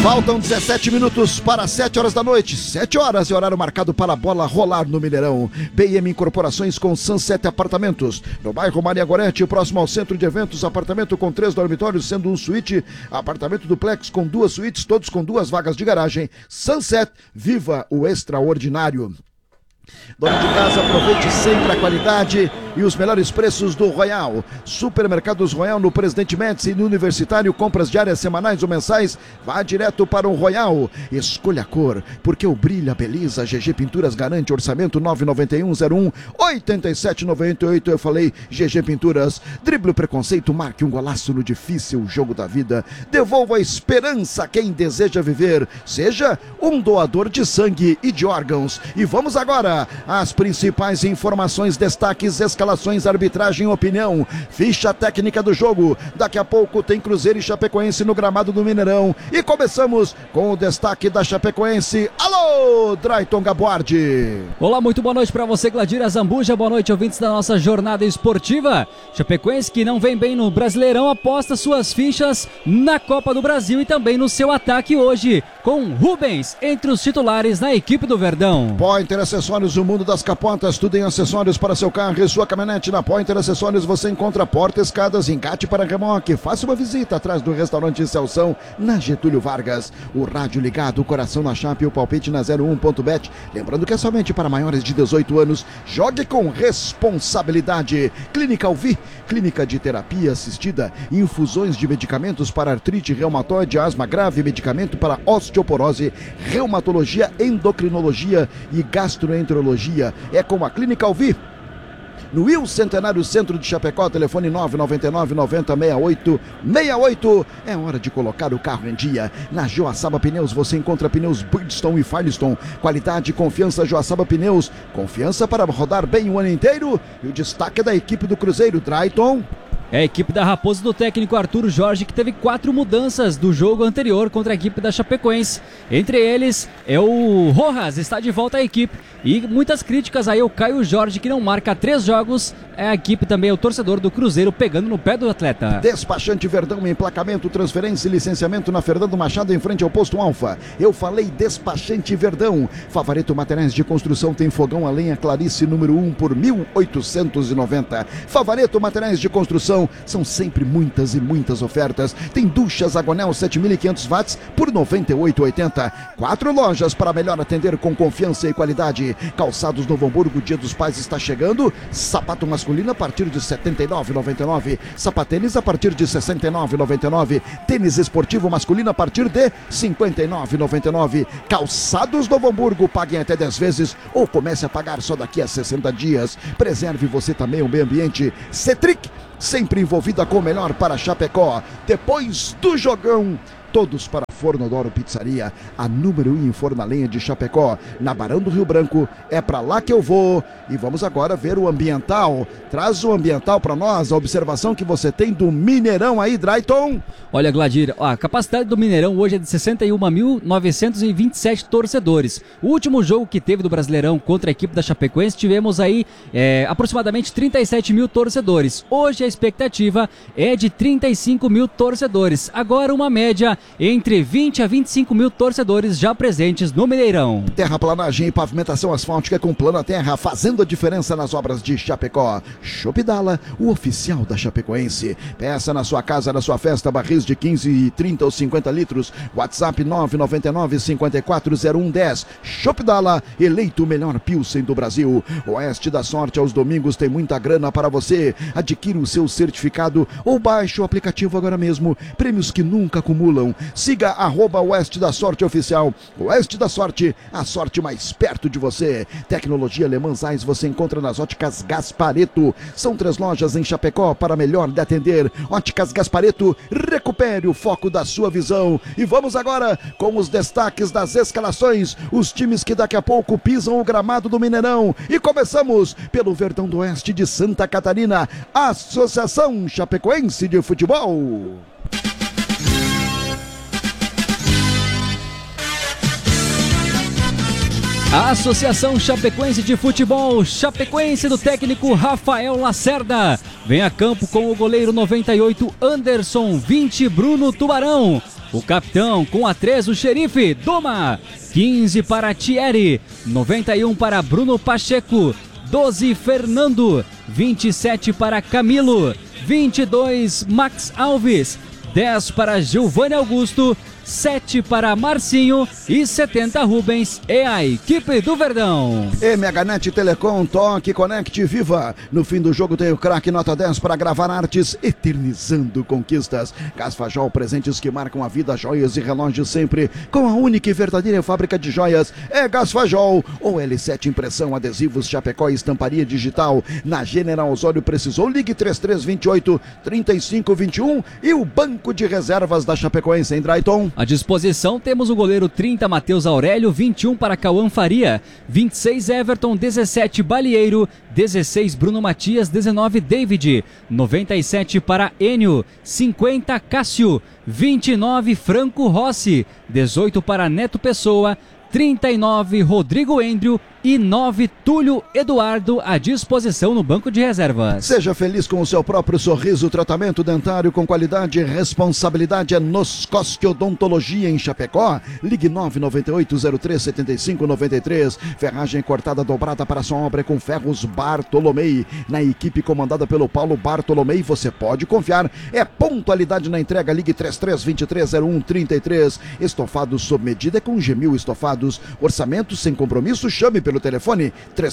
Faltam 17 minutos para 7 horas da noite. 7 horas é horário marcado para a bola rolar no Mineirão. BM Incorporações com Sunset Apartamentos. No bairro Maria Gorete, próximo ao centro de eventos, apartamento com 3 dormitórios, sendo um suíte. Apartamento duplex com 2 suítes, todos com 2 vagas de garagem. Sunset, viva o extraordinário. Dono de casa, aproveite sempre a qualidade e os melhores preços do Royal. Supermercados Royal no Presidente Médici e no Universitário, compras diárias, semanais ou mensais, vá direto para o Royal. Escolha a cor, porque o brilho, a beleza. GG Pinturas garante orçamento 99101-8798. Eu falei GG Pinturas. Drible o preconceito, marque um golaço no difícil jogo da vida. Devolva a esperança a quem deseja viver. Seja um doador de sangue e de órgãos. E vamos agora as principais informações, destaques, escalações, arbitragem, opinião, ficha técnica do jogo. Daqui a pouco tem Cruzeiro e Chapecoense no gramado do Mineirão. E começamos com o destaque da Chapecoense. Alô, Drayton Gabuardi. Olá, muito boa noite para você, Gladira Zambuja. Boa noite, ouvintes da nossa jornada esportiva. Chapecoense, que não vem bem no Brasileirão, aposta suas fichas na Copa do Brasil e também no seu ataque hoje, com Rubens entre os titulares na equipe do Verdão. Pointer Acessórios, o mundo das capotas, tudo em acessórios para seu carro e sua caminhonete. Na Pointer Acessórios você encontra porta, escadas, engate para remoque. Faça uma visita atrás do restaurante Celção, na Getúlio Vargas. O rádio ligado, o coração na chapa e o palpite na 01.bet. Lembrando que é somente para maiores de 18 anos. Jogue com responsabilidade. Clínica Alvi, clínica de terapia assistida, infusões de medicamentos para artrite reumatoide, asma grave, medicamento para osteoporose, reumatologia, endocrinologia e gastroenterologia. É com a Clínica Alvi. No Will Centenário Centro de Chapecó, telefone 999-90-6868. É hora de colocar o carro em dia. Na Joaçaba Pneus você encontra pneus Bridgestone e Firestone. Qualidade e confiança, Joaçaba Pneus. Confiança para rodar bem o ano inteiro. E o destaque é da equipe do Cruzeiro, Drayton. É a equipe da Raposa do técnico Arthur Jorge, que teve 4 mudanças do jogo anterior contra a equipe da Chapecoense. Entre eles é o Rojas, está de volta à equipe. E muitas críticas aí ao Caio Jorge, que não marca 3 jogos. É a equipe também, o torcedor do Cruzeiro, pegando no pé do atleta. Despachante Verdão, emplacamento, transferência e licenciamento na Fernando Machado, em frente ao posto Alfa. Eu falei Despachante Verdão. Favareto Materiais de Construção tem fogão a lenha Clarice número 1 por 1.890. Favareto Materiais de Construção, são sempre muitas e muitas ofertas. Tem duchas Agonel 7.500 watts por 98,80. 4 lojas para melhor atender com confiança e qualidade. Calçados Novo Hamburgo, Dia dos Pais está chegando. Sapato masculino a partir de R$ 79,99. Sapatênis a partir de R$ 69,99. Tênis esportivo masculino a partir de R$ 59,99. Calçados Novo Hamburgo, paguem até 10 vezes ou comece a pagar só daqui a 60 dias. Preserve você também o meio ambiente. Cetric, sempre envolvida com o melhor para Chapecó. Depois do jogão, todos para Forno Doro Pizzaria, a número 1 em forno a lenha de Chapecó, na Barão do Rio Branco. É para lá que eu vou. E vamos agora ver o ambiental. Traz o ambiental para nós, a observação que você tem do Mineirão aí, Drayton. Olha, Gladir, a capacidade do Mineirão hoje é de 61.927 torcedores. O último jogo que teve do Brasileirão contra a equipe da Chapecoense, tivemos aí aproximadamente 37 mil torcedores. Hoje a expectativa é de 35 mil torcedores. Agora uma média entre 20 a 25 mil torcedores já presentes no Mineirão. Terraplanagem e pavimentação asfáltica com Plana Terra, fazendo a diferença nas obras de Chapecó. Shopdala, o oficial da Chapecoense. Peça na sua casa, na sua festa, barris de 15, 30 ou 50 litros. WhatsApp 999-540110. Shopdala, eleito o melhor Pilsen do Brasil. Oeste da Sorte, aos domingos tem muita grana para você. Adquira o seu certificado ou baixe o aplicativo agora mesmo. Prêmios que nunca acumulam. Siga @Oeste da Sorte Oficial. Oeste da Sorte, a sorte mais perto de você. Tecnologia Le Mans Eyes você encontra nas Óticas Gaspareto. São 3 lojas em Chapecó para melhor lhe atender. Óticas Gaspareto, recupere o foco da sua visão. E vamos agora com os destaques das escalações. Os times que daqui a pouco pisam o gramado do Mineirão. E começamos pelo Verdão do Oeste de Santa Catarina, Associação Chapecoense de Futebol. A Associação Chapecoense de Futebol, Chapecoense do técnico Rafael Lacerda. Vem a campo com o goleiro 98 Anderson, 20 Bruno Tubarão. o capitão. Com a 3, o xerife Doma. 15 para Thierry. 91 para Bruno Pacheco. 12, Fernando. 27 para Camilo. 22, Max Alves. 10 para Giovanni Augusto. 7 para Marcinho e 70 Rubens é a equipe do Verdão. MHNet Telecom, toque, conecte, viva. No fim do jogo tem o craque nota 10 para gravar artes, eternizando conquistas. Gasfajol, presentes que marcam a vida, joias e relógios sempre, com a única e verdadeira fábrica de joias, é Gasfajol. Ou L7 impressão, adesivos, Chapecó e estamparia digital. Na General Osório precisou, ligue 3328 3521 e o banco de reservas da Chapecoense em Drayton. À disposição temos o goleiro 30, Matheus Aurélio, 21 para Cauã Faria, 26 Everton, 17 Balieiro, 16 Bruno Matias, 19 David, 97 para Enio, 50 Cássio, 29 Franco Rossi, 18 para Neto Pessoa, 39 Rodrigo Endrio e 9 Túlio Eduardo à disposição no banco de reservas. Seja feliz com o seu próprio sorriso. Tratamento dentário com qualidade e responsabilidade é Noscosque Odontologia em Chapecó. Ligue 998037593. Ferragem cortada dobrada para sua obra com ferros Bartolomei. Na equipe comandada pelo Paulo Bartolomei você pode confiar. É pontualidade na entrega. Ligue 33230133. Estofados sob medida com Gemil Estofados. Orçamento sem compromisso. Chame pelo telefone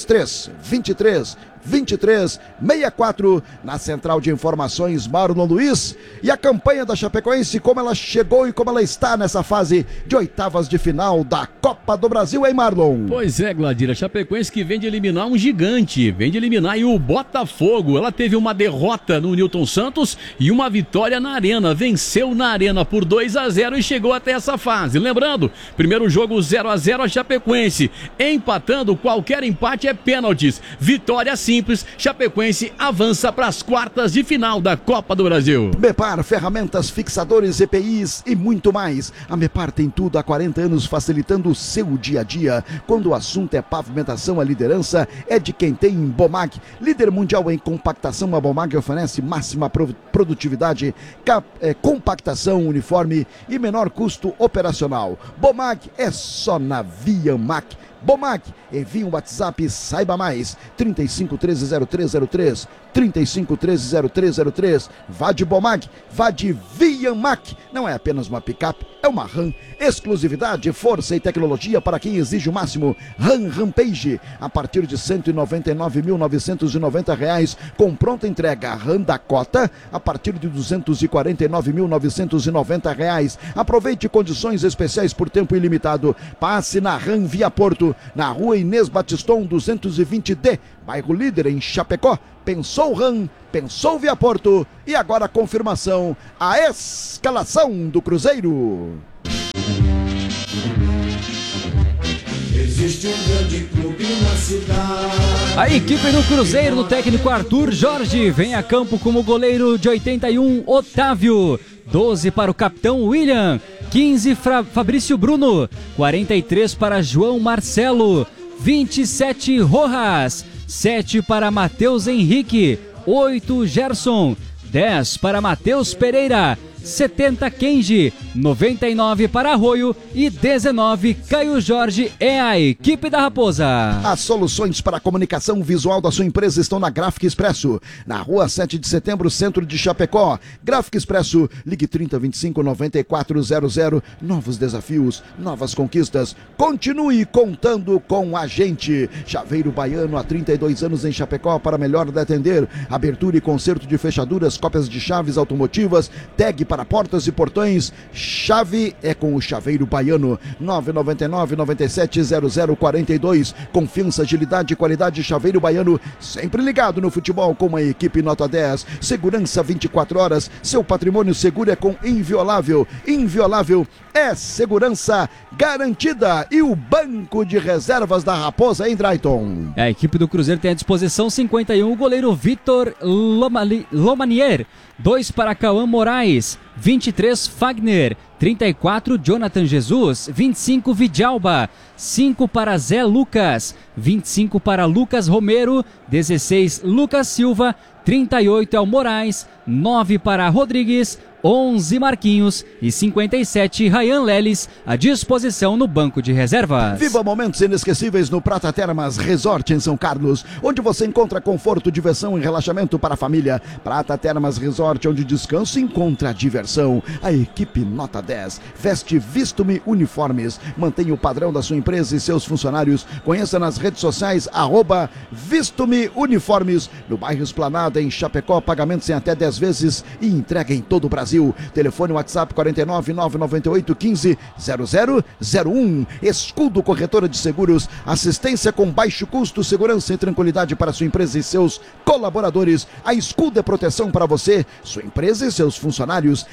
3323-2364 na Central de Informações Marlon Luiz. E a campanha da Chapecoense, como ela chegou e como ela está nessa fase de oitavas de final da Copa do Brasil, hein, Marlon? Pois é, Gladira, a Chapecoense que vem de eliminar um gigante, vem de eliminar o Botafogo. Ela teve uma derrota no Newton Santos e uma vitória na Arena, venceu na Arena por 2-0 e chegou até essa fase. Lembrando, primeiro jogo 0-0 a Chapecoense, empatando, qualquer empate é pênaltis. Vitória simples, Chapecoense avança para as quartas de final da Copa do Brasil. Mepar, ferramentas, fixadores, EPIs e muito mais. A Mepar tem tudo há 40 anos facilitando o seu dia a dia. Quando o assunto é pavimentação, a liderança é de quem tem Bomag. Líder mundial em compactação, a Bomag oferece máxima produtividade, compactação uniforme e menor custo operacional. Bomag é só na Viamac. Bomag, envie um WhatsApp e saiba mais. 35130303, 35130303. Vá de Bomag, vá de Viamac. Não é apenas uma picape, é uma RAM. Exclusividade, força e tecnologia para quem exige o máximo. RAM Rampage, a partir de R$ 199.990 com pronta entrega. RAM Dakota, a partir de R$ 249.990. Aproveite condições especiais por tempo ilimitado. Passe na RAM Via Porto, na rua Inês Batiston 220D, bairro Líder em Chapecó. Pensou RAM, pensou Via Porto e agora a confirmação, a escalação do Cruzeiro. Existe um grande clube na cidade. A equipe do Cruzeiro do técnico Arthur Jorge vem a campo como goleiro de 81, Otávio. 12 para o capitão William. 15 Fabrício Bruno. 43 para João Marcelo. 27 Rojas. 7 para Matheus Henrique. 8 Gerson. 10 para Matheus Pereira. 70 Kenji, 99 para Arroio e 19 Caio Jorge é a equipe da Raposa. As soluções para a comunicação visual da sua empresa estão na Gráfica Expresso, na rua 7 de setembro, centro de Chapecó. Gráfica Expresso, ligue 3025-9400. Novos desafios, novas conquistas. Continue contando com a gente. Chaveiro Baiano, há 32 anos em Chapecó para melhor lhe atender. Abertura e conserto de fechaduras, cópias de chaves automotivas, tag para portas e portões. Chave é com o Chaveiro Baiano. 999-970042. Confiança, agilidade e qualidade. Chaveiro Baiano, sempre ligado no futebol com a equipe nota 10. Segurança 24 horas. Seu patrimônio seguro é com Inviolável. Inviolável é segurança garantida. E o banco de reservas da Raposa em Drayton. A equipe do Cruzeiro tem à disposição 51 o goleiro Vitor Lomanier. 2 para Cauã Moraes. 23 Fagner. 34, Jonathan Jesus. 25, Vidjalba. 5 para Zé Lucas. 25 para Lucas Romero. 16, Lucas Silva. 38 é o Moraes. 9 para Rodrigues. 11 Marquinhos e 57 Ryan Leles à disposição no banco de reservas. Viva momentos inesquecíveis no Prata Termas Resort em São Carlos, onde você encontra conforto, diversão e relaxamento para a família. Prata Termas Resort, onde descanso encontra diversão. A equipe nota 10 veste Visto-me Uniformes. Mantenha o padrão da sua empresa e seus funcionários. Conheça nas redes sociais @Visto-me Uniformes. No bairro Esplanada, em Chapecó, pagamentos em até 10 vezes e entrega em todo o Brasil. Telefone WhatsApp 49 998 15 0001. Escudo Corretora de Seguros, assistência com baixo custo, segurança e tranquilidade para sua empresa e seus colaboradores. A Escudo é proteção para você, sua empresa e seus funcionários.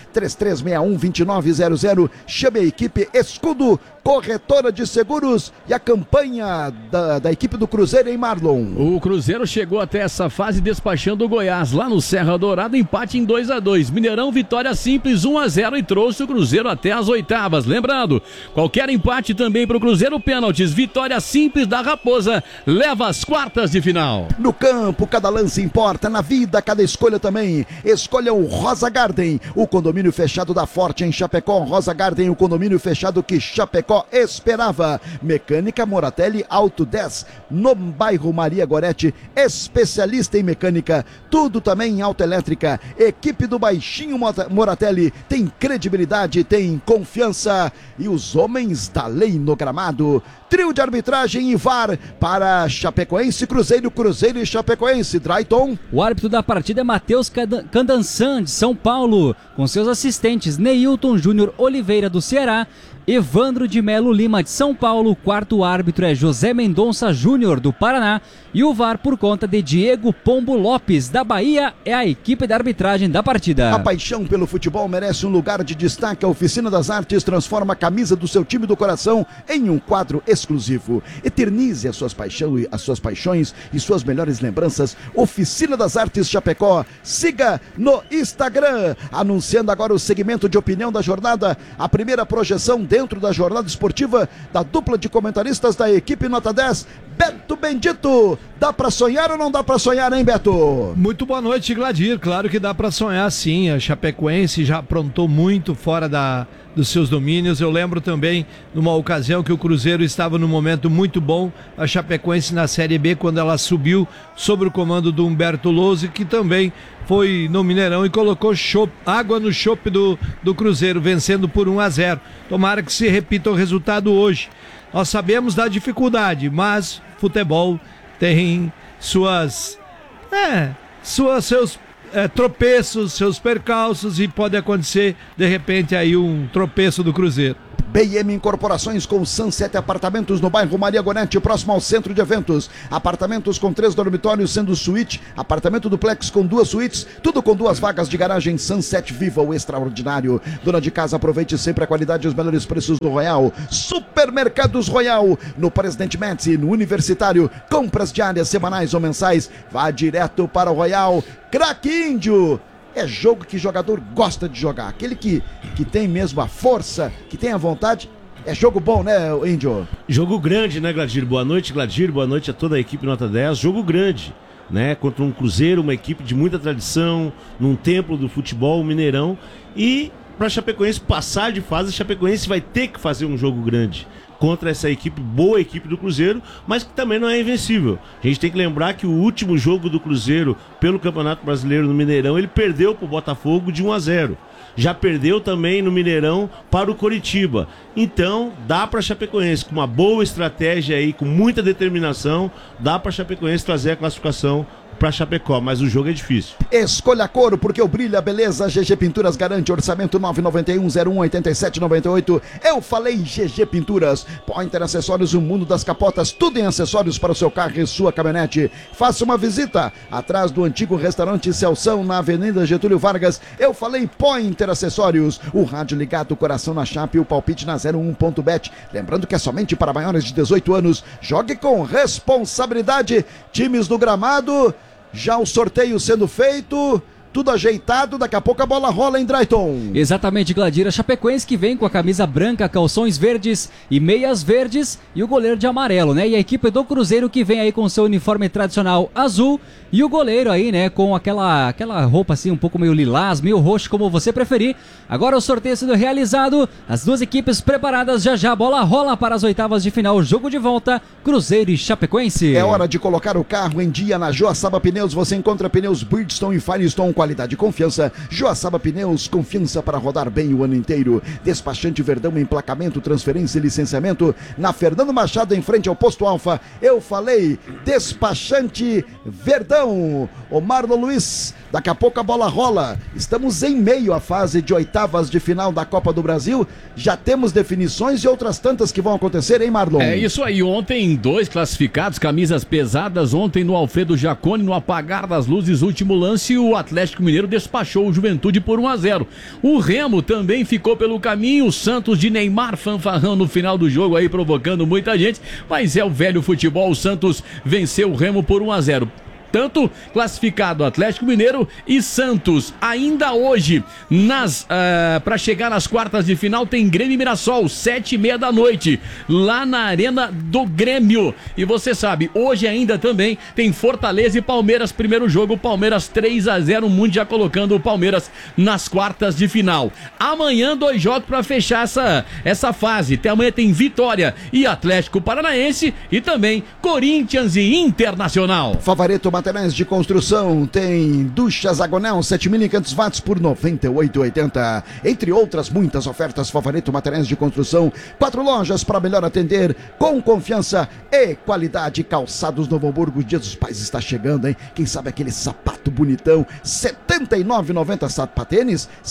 3361-2900. Chame a equipe Escudo Corretora de Seguros. E a campanha da equipe do Cruzeiro, hein, Marlon? O Cruzeiro chegou até essa fase despachando o Goiás lá no Serra Dourada, empate em 2-2. Mineirão, vitória simples 1-0 e trouxe o Cruzeiro até as oitavas. Lembrando, qualquer empate também para o Cruzeiro, pênaltis, vitória simples da Raposa, leva às quartas de final. No campo, cada lance importa, na vida, cada escolha também. Escolha o Rosa Garden, o condomínio fechado da Forte em Chapecó. Rosa Garden, o condomínio fechado que Chapecó esperava. Mecânica Moratelli Auto 10, no bairro Maria Gorete, especialista em mecânica, tudo também em autoelétrica. Equipe do Baixinho Moratelli tem credibilidade, tem confiança. E os homens da lei no gramado. Trio de arbitragem e VAR para Chapecoense, Cruzeiro e Chapecoense. Drayton. O árbitro da partida é Matheus Candansan, de São Paulo, com seus assistentes Neilton Júnior Oliveira, do Ceará, Evandro de Melo Lima, de São Paulo. O quarto árbitro é José Mendonça Júnior, do Paraná. E o VAR, por conta de Diego Pombo Lopes, da Bahia, é a equipe de arbitragem da partida. A paixão pelo futebol merece um lugar de destaque. A Oficina das Artes transforma a camisa do seu time do coração em um quadro exclusivo. Eternize as suas paixões e suas melhores lembranças. Oficina das Artes Chapecó. Siga no Instagram. Anunciando agora o segmento de opinião da jornada. A primeira projeção dentro da jornada esportiva da dupla de comentaristas da equipe nota 10. Beto Bendito. Dá pra sonhar ou não dá pra sonhar, hein, Beto? Muito boa noite, Gladir. Claro que dá pra sonhar, sim. A Chapecoense já aprontou muito fora dos seus domínios. Eu lembro também numa ocasião que o Cruzeiro estava num momento muito bom, a Chapecoense na Série B, quando ela subiu sob o comando do Humberto Lousi, que também foi no Mineirão e colocou água no chope do Cruzeiro, vencendo por 1-0. Tomara que se repita o resultado hoje. Nós sabemos da dificuldade, mas futebol tem seus tropeços, seus percalços, e pode acontecer de repente aí um tropeço do Cruzeiro. BM Incorporações com Sunset Apartamentos no bairro Maria Gorete, próximo ao centro de eventos. Apartamentos com 3 dormitórios, sendo suíte, apartamento duplex com 2 suítes, tudo com 2 vagas de garagem. Sunset, viva o extraordinário. Dona de casa, aproveite sempre a qualidade e os melhores preços do Royal. Supermercados Royal, no Presidente Médici, no Universitário. Compras diárias, semanais ou mensais, vá direto para o Royal. Craque Índio. É jogo que jogador gosta de jogar. Aquele que tem mesmo a força, que tem a vontade. É jogo bom, né, Índio? Jogo grande, né, Gladir? Boa noite, Gladir. Boa noite a toda a equipe Nota 10. Jogo grande, né? Contra um Cruzeiro, uma equipe de muita tradição, num templo do futebol, o Mineirão. E para a Chapecoense passar de fase, a Chapecoense vai ter que fazer um jogo grande contra essa equipe, boa equipe do Cruzeiro, mas que também não é invencível. A gente tem que lembrar que o último jogo do Cruzeiro pelo Campeonato Brasileiro no Mineirão, ele perdeu para o Botafogo de 1-0. Já perdeu também no Mineirão para o Coritiba. Então, dá para a Chapecoense, com uma boa estratégia aí, com muita determinação, dá para a Chapecoense trazer a classificação para Chapecó, mas o jogo é difícil. Escolha a cor, porque o brilho, a beleza. GG Pinturas garante. Orçamento 991-01-8798. Eu falei GG Pinturas. Pointer Acessórios, o mundo das capotas, tudo em acessórios para o seu carro e sua caminhonete. Faça uma visita atrás do antigo restaurante Celção, na Avenida Getúlio Vargas. Eu falei Pointer Acessórios. O rádio ligado, o coração na chapa e o palpite na 01.bet. Lembrando que é somente para maiores de 18 anos. Jogue com responsabilidade. Times do gramado. Já o sorteio sendo feito, tudo ajeitado, daqui a pouco a bola rola em Drayton. Exatamente, Gladir. A Chapecoense que vem com a camisa branca, calções verdes e meias verdes e o goleiro de amarelo, né? E a equipe do Cruzeiro que vem aí com seu uniforme tradicional azul e o goleiro aí, né, com aquela roupa assim um pouco meio lilás, meio roxo, como você preferir. Agora o sorteio sendo realizado, as duas equipes preparadas, já a bola rola para as oitavas de final, jogo de volta, Cruzeiro e Chapecoense. É hora de colocar o carro em dia na Joaçaba Pneus. Você encontra pneus Bridgestone e Firestone, qualidade e confiança. Joaçaba Pneus, confiança para rodar bem o ano inteiro. Despachante Verdão, emplacamento, transferência e licenciamento na Fernando Machado, em frente ao Posto Alfa. Eu falei, Despachante Verdão. O Marlon Luiz, daqui a pouco a bola rola. Estamos em meio à fase de oitavas de final da Copa do Brasil. Já temos definições e outras tantas que vão acontecer, hein, Marlon? É isso aí, ontem 2 classificados, camisas pesadas, ontem no Alfredo Jaconi, no apagar das luzes, último lance, o Atlético Mineiro despachou o Juventude por 1-0. O Remo também ficou pelo caminho, o Santos de Neymar fanfarrão no final do jogo aí, provocando muita gente, mas é o velho futebol, o Santos venceu o Remo por 1-0. Tanto classificado Atlético Mineiro e Santos. Ainda hoje, para chegar nas quartas de final, tem Grêmio e Mirassol, 7h30 da noite, lá na Arena do Grêmio. E você sabe, hoje ainda também tem Fortaleza e Palmeiras, primeiro jogo, Palmeiras 3-0, o mundo já colocando o Palmeiras nas quartas de final. Amanhã 2 jogos para fechar essa fase. Até amanhã tem Vitória e Atlético Paranaense e também Corinthians e Internacional. Favareto Materiais de Construção tem ducha Zagonel 7.500 watts por 98,80. Entre outras muitas ofertas, Favareto Materiais de Construção, 4 lojas para melhor atender, com confiança e qualidade. Calçados Novo Hamburgo, o Dia dos Pais está chegando, hein? Quem sabe aquele sapato bonitão, R$ 79,90 sapatênis, R$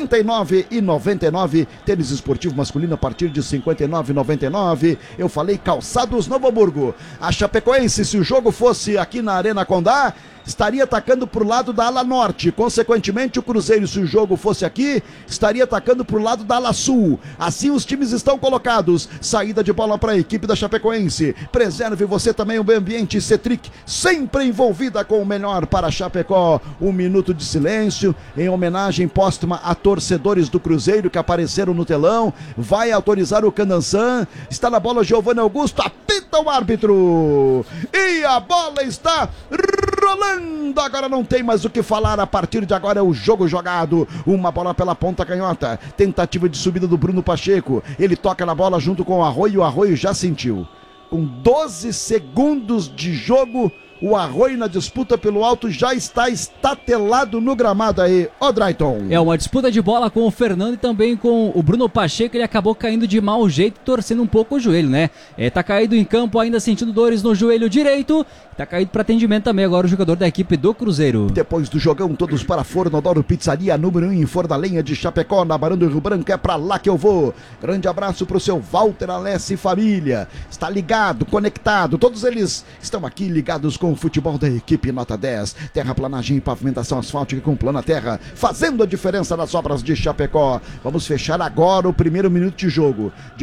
69,99. Tênis esportivo masculino a partir de R$ 59,99. Eu falei Calçados Novo Hamburgo. A Chapecoense, se o jogo fosse aqui na Arena Condá, estaria atacando para o lado da ala norte. Consequentemente, o Cruzeiro, se o jogo fosse aqui, estaria atacando para o lado da ala sul. Assim os times estão colocados. Saída de bola para a equipe da Chapecoense. Preserve você também o meio ambiente. Cetric, sempre envolvida com o melhor para Chapecó. 1 minuto de silêncio em homenagem póstuma a torcedores do Cruzeiro que apareceram no telão. Vai autorizar o Candançan. Está na bola Giovanni Augusto. Apita o árbitro. E a bola está rolando. Agora não tem mais o que falar. A partir de agora é o jogo jogado. Uma bola pela ponta canhota. Tentativa de subida do Bruno Pacheco. Ele toca na bola junto com o Arroio. O Arroio já sentiu. Com 12 segundos de jogo, o Arroio na disputa pelo alto já está estatelado no gramado aí, ó Drayton. É uma disputa de bola com o Fernando e também com o Bruno Pacheco. Ele acabou caindo de mau jeito, torcendo um pouco o joelho, né? Tá caído em campo, ainda sentindo dores no joelho direito. Tá caído para atendimento também agora o jogador da equipe do Cruzeiro. Depois do jogão, todos para Forno Adoro Pizzaria, número 1 em Forno da Lenha de Chapecó, na Barão do Rio Branco. É pra lá que eu vou. Grande abraço pro seu Walter Alessi e família. Está ligado, conectado. Todos eles estão aqui ligados com o futebol da equipe Nota 10. Terraplanagem e pavimentação asfáltica com Plana Terra, fazendo a diferença nas obras de Chapecó. Vamos fechar agora o primeiro minuto de jogo.